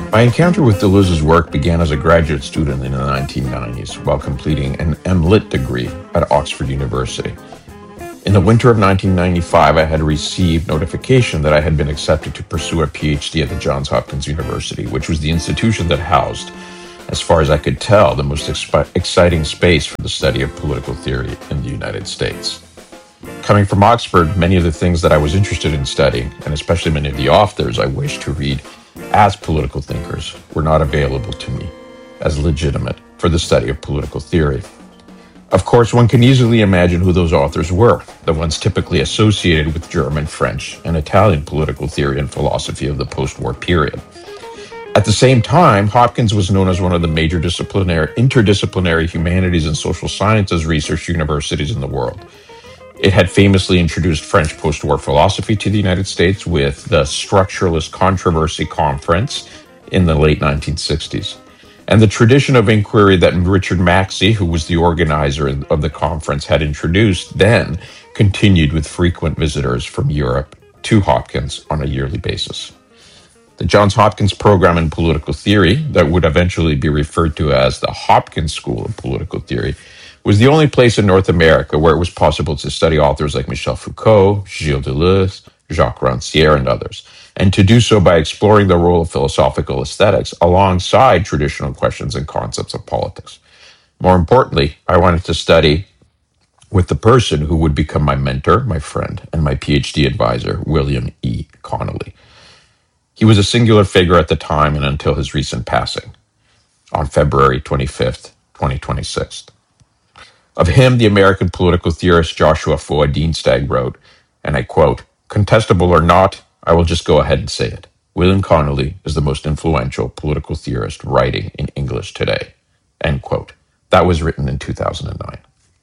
My encounter with Deleuze's work began as a graduate student in the 1990s while completing an MLit degree at Oxford University. In the winter of 1995, I had received notification that I had been accepted to pursue a PhD at the Johns Hopkins University, which was the institution that housed, as far as I could tell, the most exciting space for the study of political theory in the United States. Coming from Oxford, many of the things that I was interested in studying, and especially many of the authors I wished to read as political thinkers, were not available to me as legitimate for the study of political theory. Of course, one can easily imagine who those authors were, the ones typically associated with German, French, and Italian political theory and philosophy of the post-war period. At the same time, Hopkins was known as one of the major interdisciplinary humanities and social sciences research universities in the world. It had famously introduced French post-war philosophy to the United States with the Structuralist Controversy Conference in the late 1960s. And the tradition of inquiry that Richard Maxey, who was the organizer of the conference, had introduced then continued with frequent visitors from Europe to Hopkins on a yearly basis. The Johns Hopkins program in political theory, that would eventually be referred to as the Hopkins School of Political Theory, was the only place in North America where it was possible to study authors like Michel Foucault, Gilles Deleuze, Jacques Rancière, and others, and to do so by exploring the role of philosophical aesthetics alongside traditional questions and concepts of politics. More importantly, I wanted to study with the person who would become my mentor, my friend, and my PhD advisor, William E. Connolly. He was a singular figure at the time and until his recent passing on February 25th, 2026. Of him, the American political theorist Joshua Foa Dienstag wrote, and I quote, "Contestable or not, I will just go ahead and say it. William Connolly is the most influential political theorist writing in English today." End quote. That was written in 2009.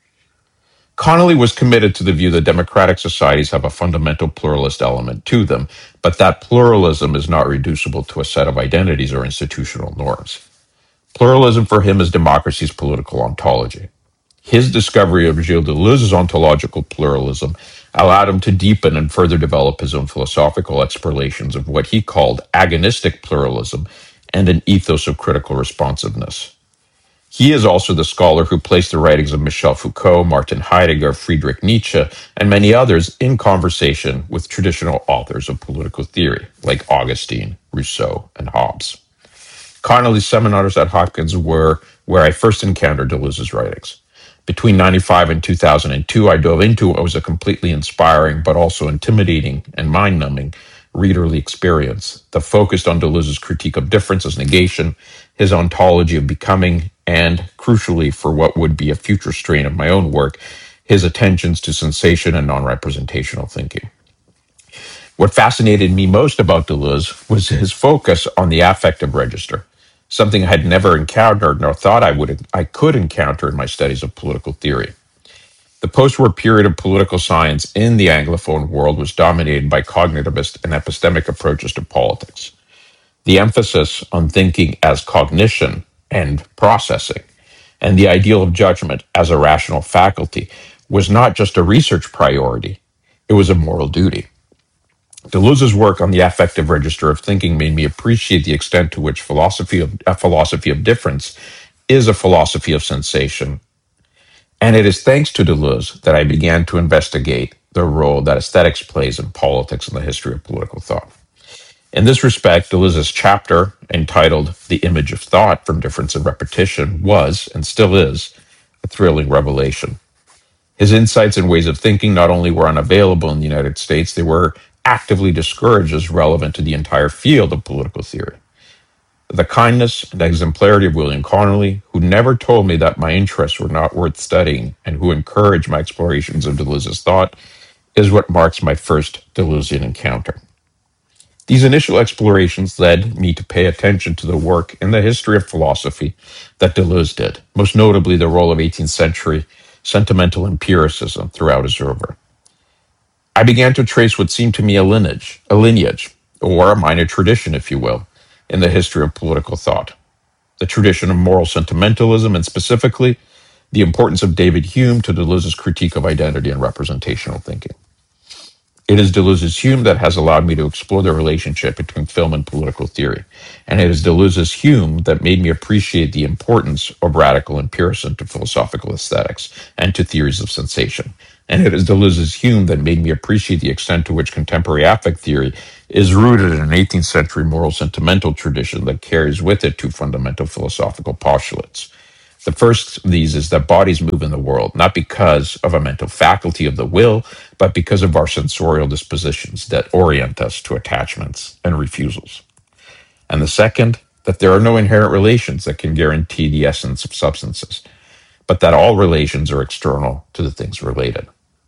Connolly was committed to the view that democratic societies have a fundamental pluralist element to them, but that pluralism is not reducible to a set of identities or institutional norms. Pluralism for him is democracy's political ontology. His discovery of Gilles Deleuze's ontological pluralism allowed him to deepen and further develop his own philosophical explorations of what he called agonistic pluralism and an ethos of critical responsiveness. He is also the scholar who placed the writings of Michel Foucault, Martin Heidegger, Friedrich Nietzsche, and many others in conversation with traditional authors of political theory, like Augustine, Rousseau, and Hobbes. Connolly's seminars at Hopkins were where I first encountered Deleuze's writings. Between 1995 and 2002, I dove into what was a completely inspiring but also intimidating and mind-numbing readerly experience that focused on Deleuze's critique of difference as negation, his ontology of becoming, and, crucially for what would be a future strain of my own work, his attentions to sensation and non-representational thinking. What fascinated me most about Deleuze was his focus on the affective register, something I had never encountered nor thought I could encounter in my studies of political theory. The post-war period of political science in the Anglophone world was dominated by cognitivist and epistemic approaches to politics. The emphasis on thinking as cognition and processing, and the ideal of judgment as a rational faculty was not just a research priority, it was a moral duty. Deleuze's work on the affective register of thinking made me appreciate the extent to which a philosophy of difference is a philosophy of sensation. And it is thanks to Deleuze that I began to investigate the role that aesthetics plays in politics and the history of political thought. In this respect, Deleuze's chapter, entitled The Image of Thought from Difference and Repetition, was, and still is, a thrilling revelation. His insights and ways of thinking not only were unavailable in the United States, they were actively discouraged as relevant to the entire field of political theory. The kindness and exemplarity of William Connolly, who never told me that my interests were not worth studying and who encouraged my explorations of Deleuze's thought, is what marks my first Deleuzean encounter. These initial explorations led me to pay attention to the work in the history of philosophy that Deleuze did, most notably the role of 18th century sentimental empiricism throughout his oeuvre. I began to trace what seemed to me a lineage, or a minor tradition, if you will, in the history of political thought. The tradition of moral sentimentalism, and specifically, the importance of David Hume to Deleuze's critique of identity and representational thinking. It is Deleuze's Hume that has allowed me to explore the relationship between film and political theory. And it is Deleuze's Hume that made me appreciate the importance of radical empiricism to philosophical aesthetics and to theories of sensation. And it is Deleuze's Hume that made me appreciate the extent to which contemporary affect theory is rooted in an 18th century moral sentimental tradition that carries with it two fundamental philosophical postulates. The first of these is that bodies move in the world, not because of a mental faculty of the will, but because of our sensorial dispositions that orient us to attachments and refusals. And the second, that there are no inherent relations that can guarantee the essence of substances, but that all relations are external to the things related.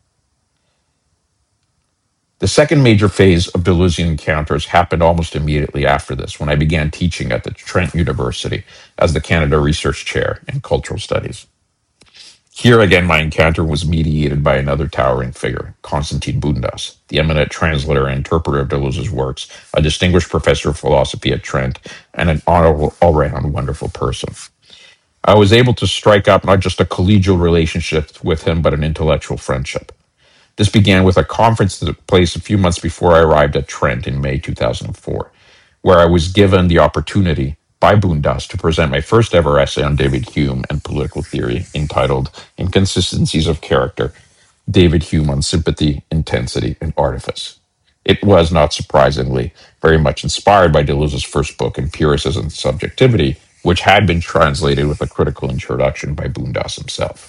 The second major phase of Deleuzean encounters happened almost immediately after this, when I began teaching at the Trent University as the Canada Research Chair in Cultural Studies. Here again, my encounter was mediated by another towering figure, Constantin Bundas, the eminent translator and interpreter of Deleuze's works, a distinguished professor of philosophy at Trent, and an all-around wonderful person. I was able to strike up not just a collegial relationship with him, but an intellectual friendship. This began with a conference that took place a few months before I arrived at Trent in May 2004, where I was given the opportunity by Bundas to present my first ever essay on David Hume and political theory, entitled Inconsistencies of Character, David Hume on Sympathy, Intensity, and Artifice. It was, not surprisingly, very much inspired by Deleuze's first book, Empiricism and Subjectivity, which had been translated with a critical introduction by Bundas himself.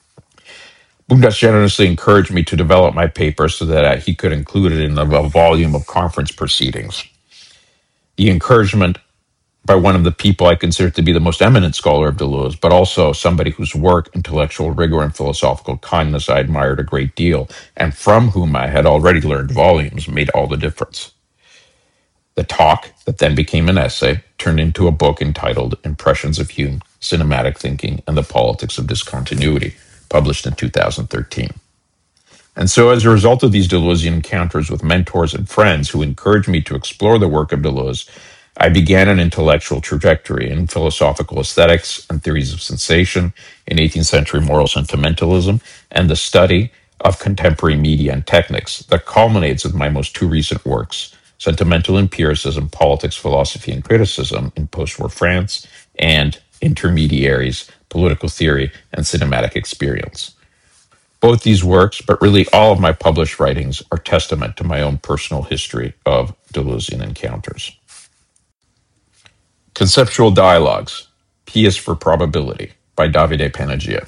Bundas generously encouraged me to develop my paper so that he could include it in a volume of conference proceedings. The encouragement by one of the people I consider to be the most eminent scholar of Deleuze, but also somebody whose work, intellectual rigor, and philosophical kindness I admired a great deal, and from whom I had already learned volumes, made all the difference. The talk, that then became an essay, turned into a book entitled Impressions of Hume, Cinematic Thinking, and the Politics of Discontinuity, published in 2013. And so, as a result of these Deleuzean encounters with mentors and friends who encouraged me to explore the work of Deleuze, I began an intellectual trajectory in philosophical aesthetics and theories of sensation, in 18th century moral sentimentalism, and the study of contemporary media and techniques that culminates with my most two recent works, Sentimental Empiricism, Politics, Philosophy, and Criticism in Post-War France, and Intermediaries, Political Theory, and Cinematic Experience. Both these works, but really all of my published writings, are testament to my own personal history of Deleuzean encounters. Conceptual Dialogues, P is for Probability, by Davide Panagia.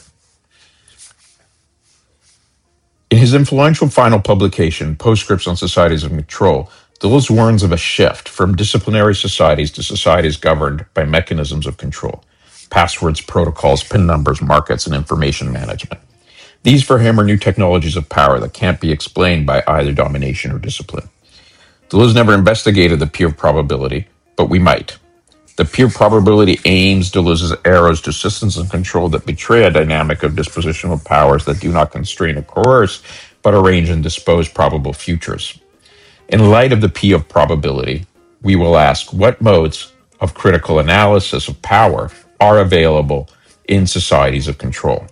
In his influential final publication, Postscripts on Societies of Control, Deleuze warns of a shift from disciplinary societies to societies governed by mechanisms of control: passwords, protocols, PIN numbers, markets, and information management. These, for him, are new technologies of power that can't be explained by either domination or discipline. Deleuze never investigated the pure probability, but we might. The pure probability aims Deleuze's arrows to systems of control that betray a dynamic of dispositional powers that do not constrain or coerce, but arrange and dispose probable futures. In light of the P of probability, we will ask what modes of critical analysis of power are available in societies of control.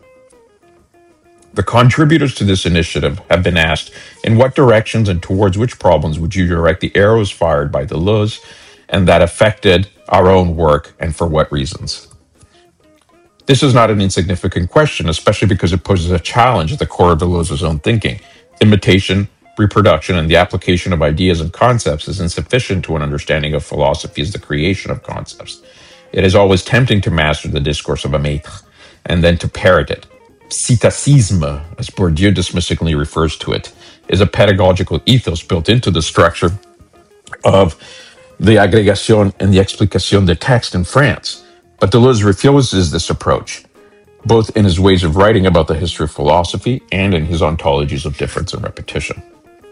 The contributors to this initiative have been asked in what directions and towards which problems would you direct the arrows fired by Deleuze and that affected our own work, and for what reasons. This is not an insignificant question, especially because it poses a challenge at the core of Deleuze's own thinking. Imitation, reproduction, and the application of ideas and concepts is insufficient to an understanding of philosophy as the creation of concepts. It is always tempting to master the discourse of a maître, and then to parrot it. Psittacisme, as Bourdieu dismissively refers to it, is a pedagogical ethos built into the structure of the agrégation and the explication de texte in France. But Deleuze refuses this approach, both in his ways of writing about the history of philosophy and in his ontologies of difference and repetition.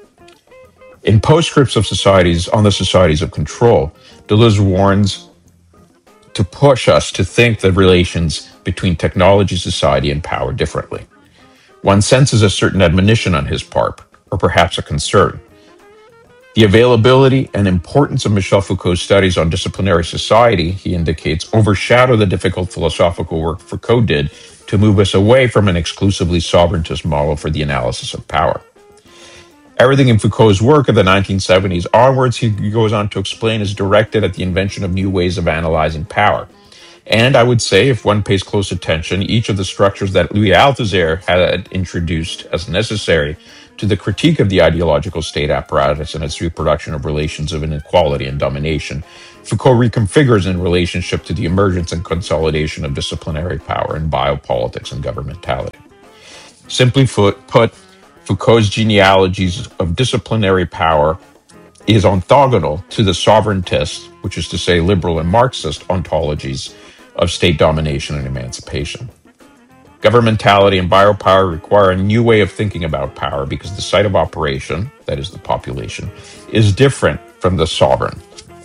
In Postscripts of Societies on the Societies of Control, Deleuze warns to push us to think the relations between technology, society, and power differently. One senses a certain admonition on his part, or perhaps a concern. The availability and importance of Michel Foucault's studies on disciplinary society, he indicates, overshadow the difficult philosophical work Foucault did to move us away from an exclusively sovereigntist model for the analysis of power. Everything in Foucault's work of the 1970s onwards, he goes on to explain, is directed at the invention of new ways of analyzing power. And I would say, if one pays close attention, each of the structures that Louis Althusser had introduced as necessary to the critique of the ideological state apparatus and its reproduction of relations of inequality and domination, Foucault reconfigures in relationship to the emergence and consolidation of disciplinary power in biopolitics and governmentality. Simply put, Foucault's genealogies of disciplinary power is orthogonal to the sovereigntist, which is to say liberal and Marxist ontologies of state domination and emancipation. Governmentality and biopower require a new way of thinking about power because the site of operation, that is the population, is different from the sovereign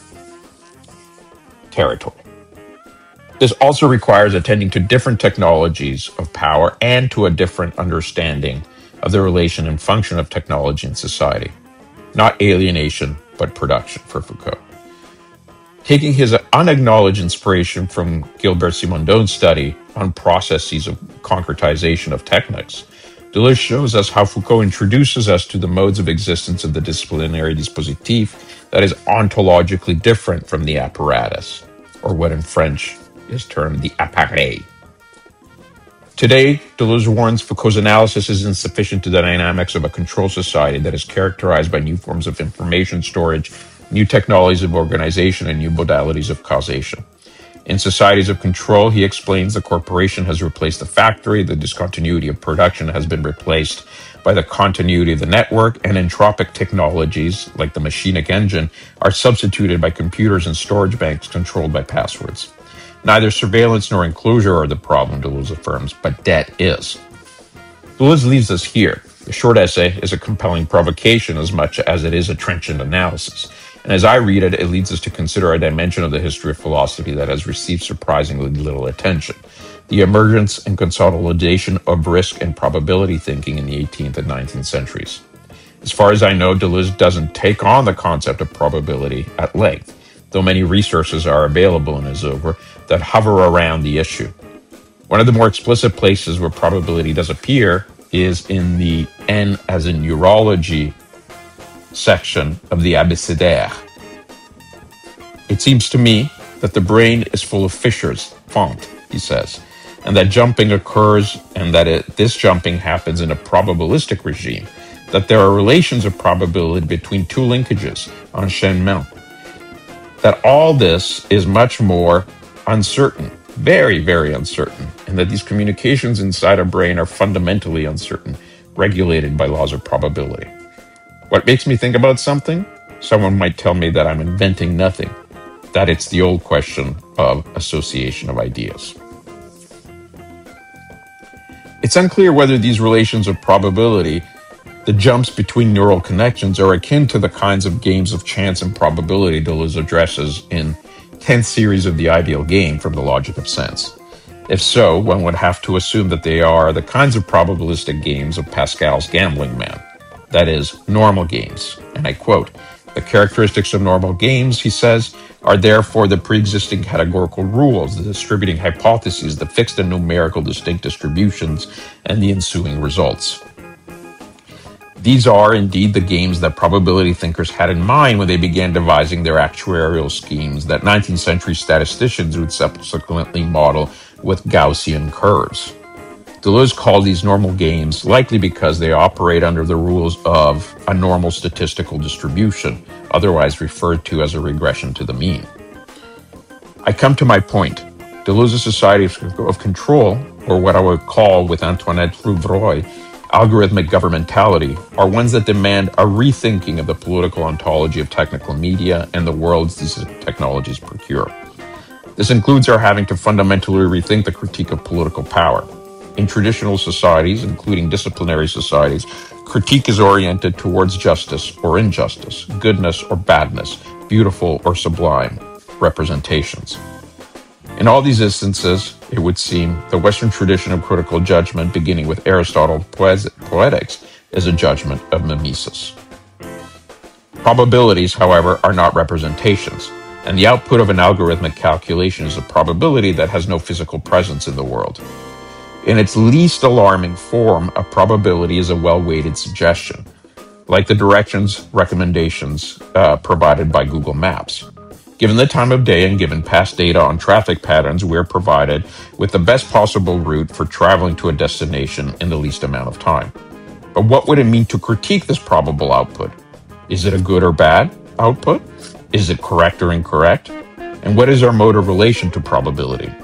territory. This also requires attending to different technologies of power and to a different understanding of the relation and function of technology in society. Not alienation, but production for Foucault. Taking his unacknowledged inspiration from Gilbert Simondon's study on processes of concretization of techniques, Deleuze shows us how Foucault introduces us to the modes of existence of the disciplinary dispositif that is ontologically different from the apparatus, or what in French is termed the appareil. Today, Deleuze warns Foucault's analysis is insufficient to the dynamics of a control society that is characterized by new forms of information storage, new technologies of organization, and new modalities of causation. In societies of control, he explains, the corporation has replaced the factory, the discontinuity of production has been replaced by the continuity of the network, and entropic technologies, like the machinic engine, are substituted by computers and storage banks controlled by passwords. Neither surveillance nor enclosure are the problem, Deleuze affirms, but debt is. Deleuze leaves us here. The short essay is a compelling provocation as much as it is a trenchant analysis. And as I read it, it leads us to consider a dimension of the history of philosophy that has received surprisingly little attention: the emergence and consolidation of risk and probability thinking in the 18th and 19th centuries. As far as I know, Deleuze doesn't take on the concept of probability at length, though many resources are available in his oeuvre that hover around the issue. One of the more explicit places where probability does appear is in the N as in neurology section of the Abécédaire. It seems to me that the brain is full of fissures, fente, he says, and that jumping occurs and that this jumping happens in a probabilistic regime, that there are relations of probability between two linkages, enchaînement, that all this is much more uncertain, very, very uncertain, and that these communications inside a brain are fundamentally uncertain, regulated by laws of probability. What makes me think about something? Someone might tell me that I'm inventing nothing, that it's the old question of association of ideas. It's unclear whether these relations of probability, the jumps between neural connections, are akin to the kinds of games of chance and probability Deleuze addresses in 10th series of The Ideal Game from The Logic of Sense. If so, one would have to assume that they are the kinds of probabilistic games of Pascal's Gambling Man, that is, normal games. And I quote, "The characteristics of normal games," he says, "are therefore the pre-existing categorical rules, the distributing hypotheses, the fixed and numerical distinct distributions, and the ensuing results." These are indeed the games that probability thinkers had in mind when they began devising their actuarial schemes that 19th century statisticians would subsequently model with Gaussian curves. Deleuze called these normal games likely because they operate under the rules of a normal statistical distribution, otherwise referred to as a regression to the mean. I come to my point. Deleuze's society of control, or what I would call with Antoinette Rouvroy, algorithmic governmentality, are ones that demand a rethinking of the political ontology of technical media and the worlds these technologies procure. This includes our having to fundamentally rethink the critique of political power. In traditional societies, including disciplinary societies, critique is oriented towards justice or injustice, goodness or badness, beautiful or sublime representations. In all these instances, it would seem, the Western tradition of critical judgment, beginning with Aristotle's Poetics, is a judgment of mimesis. Probabilities, however, are not representations, and the output of an algorithmic calculation is a probability that has no physical presence in the world. In its least alarming form, a probability is a well-weighted suggestion. like the directions recommendations provided by Google Maps. Given the time of day and given past data on traffic patterns, we're provided with the best possible route for traveling to a destination in the least amount of time. But what would it mean to critique this probable output? Is it a good or bad output? Is it correct or incorrect? And what is our mode of relation to probability?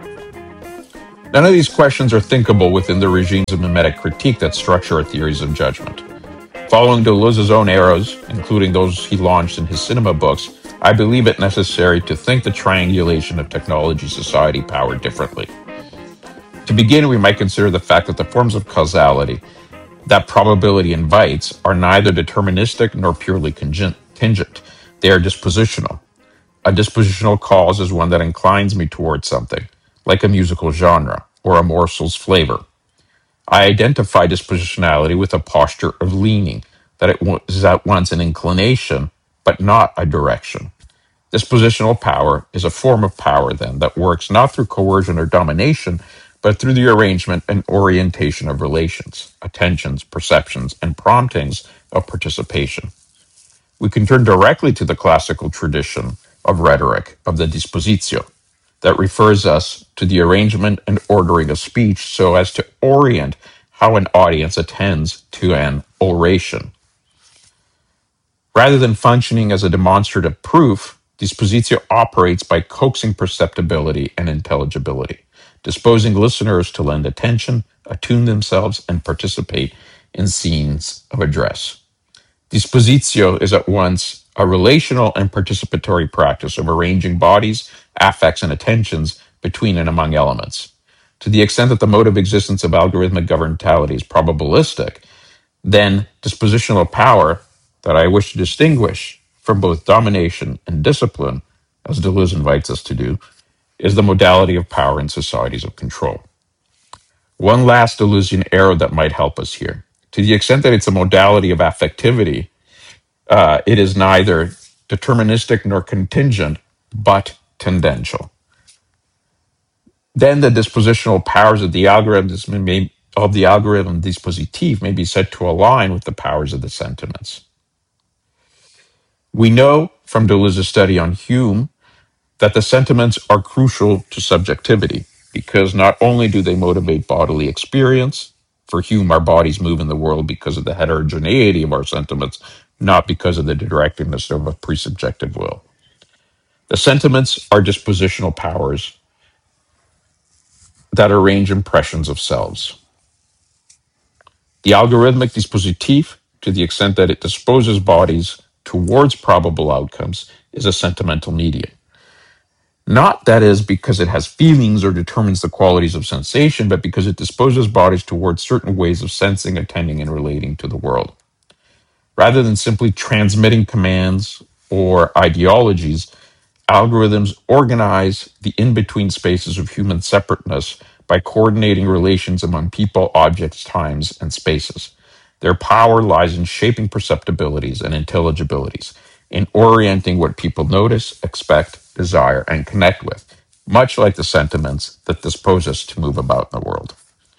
None of these questions are thinkable within the regimes of mimetic critique that structure our theories of judgment. Following Deleuze's own arrows, including those he launched in his cinema books, I believe it necessary to think the triangulation of technology, society, power differently. To begin, we might consider the fact that the forms of causality that probability invites are neither deterministic nor purely contingent. They are dispositional. A dispositional cause is one that inclines me towards something, like a musical genre or a morsel's flavor. I identify dispositionality with a posture of leaning, that it is at once an inclination, but not a direction. Dispositional power is a form of power, then, that works not through coercion or domination, but through the arrangement and orientation of relations, attentions, perceptions, and promptings of participation. We can turn directly to the classical tradition of rhetoric, of the dispositio, that refers us to the arrangement and ordering of speech so as to orient how an audience attends to an oration. Rather than functioning as a demonstrative proof, dispositio operates by coaxing perceptibility and intelligibility, disposing listeners to lend attention, attune themselves, and participate in scenes of address. Dispositio is at once a relational and participatory practice of arranging bodies, affects, and attentions between and among elements. To the extent that the mode of existence of algorithmic governmentality is probabilistic, then dispositional power, that I wish to distinguish from both domination and discipline, as Deleuze invites us to do, is the modality of power in societies of control. One last Deleuzian arrow that might help us here. To the extent that it's a modality of affectivity, it is neither deterministic nor contingent, but tendential. Then the dispositional powers of the algorithm dispositif may be said to align with the powers of the sentiments. We know from Deleuze's study on Hume that the sentiments are crucial to subjectivity because not only do they motivate bodily experience, for Hume, our bodies move in the world because of the heterogeneity of our sentiments, not because of the directness of a presubjective will. The sentiments are dispositional powers that arrange impressions of selves. The algorithmic dispositif, to the extent that it disposes bodies towards probable outcomes, is a sentimental medium. Not, that is, because it has feelings or determines the qualities of sensation, but because it disposes bodies towards certain ways of sensing, attending, and relating to the world. Rather than simply transmitting commands or ideologies, algorithms organize the in-between spaces of human separateness by coordinating relations among people, objects, times, and spaces. Their power lies in shaping perceptibilities and intelligibilities, in orienting what people notice, expect, desire, and connect with, much like the sentiments that dispose us to move about in the world.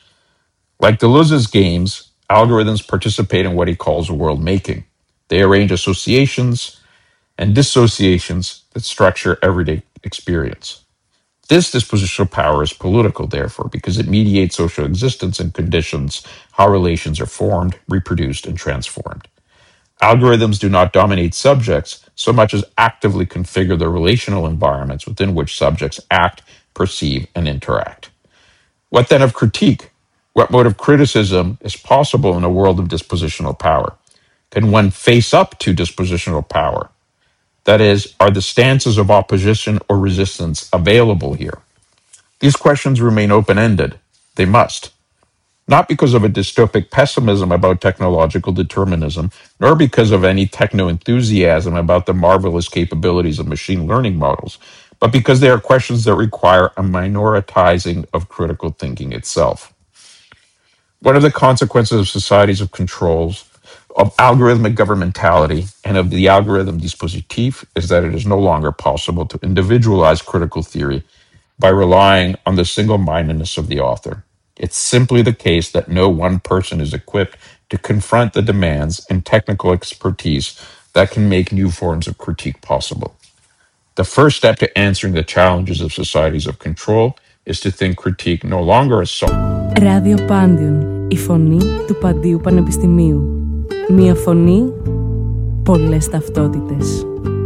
Like Deleuze's games, algorithms participate in what he calls world making. They arrange associations and dissociations that structure everyday experience. This dispositional power is political, therefore, because it mediates social existence and conditions how relations are formed, reproduced, and transformed. Algorithms do not dominate subjects so much as actively configure the relational environments within which subjects act, perceive, and interact. What then of critique? What mode of criticism is possible in a world of dispositional power? Can one face up to dispositional power? That is, are the stances of opposition or resistance available here? These questions remain open-ended. They must. Not because of a dystopic pessimism about technological determinism, nor because of any techno-enthusiasm about the marvelous capabilities of machine learning models, but because they are questions that require a minoritizing of critical thinking itself. One of the consequences of societies of controls, of algorithmic governmentality, and of the algorithm dispositif is that it is no longer possible to individualize critical theory by relying on the single-mindedness of the author. It's simply the case that no one person is equipped to confront the demands and technical expertise that can make new forms of critique possible. The first step to answering the challenges of societies of control is to think critique no longer as Ράδιο Πάντιον, η φωνή του Παντίου Πανεπιστημίου. Μία φωνή, πολλές ταυτότητες.